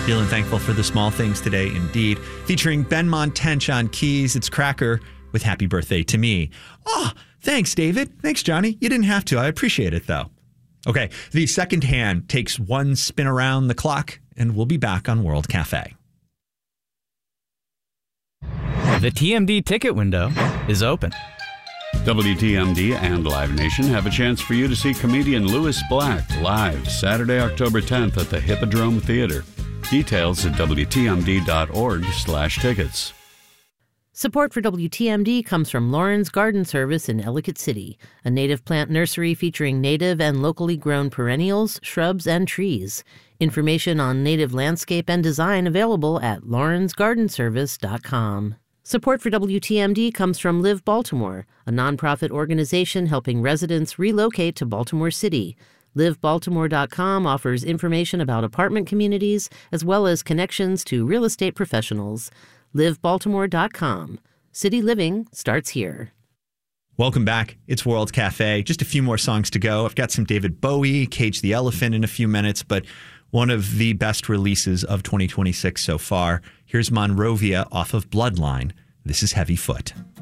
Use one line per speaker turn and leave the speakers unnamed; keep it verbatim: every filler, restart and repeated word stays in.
Feeling thankful for the small things today, indeed. Featuring Ben Montench on keys, it's Cracker with Happy Birthday to Me. Oh, thanks, David. Thanks, Johnny. You didn't have to. I appreciate it, though. Okay, the second hand takes one spin around the clock, and we'll be back on World Cafe.
The T M D ticket window is open.
W T M D and Live Nation have a chance for you to see comedian Louis Black live Saturday, October tenth at the Hippodrome Theater. Details at W T M D dot org slash tickets.
Support for W T M D comes from Lauren's Garden Service in Ellicott City, a native plant nursery featuring native and locally grown perennials, shrubs, and trees. Information on native landscape and design available at laurens garden service dot com. Support for W T M D comes from Live Baltimore, a nonprofit organization helping residents relocate to Baltimore City. live baltimore dot com offers information about apartment communities as well as connections to real estate professionals. live baltimore dot com. City living starts here.
Welcome back. It's World Cafe. Just a few more songs to go. I've got some David Bowie, Cage the Elephant in a few minutes, but one of the best releases of twenty twenty-six so far. Here's Monrovia off of Bloodline. This is Heavy Foot.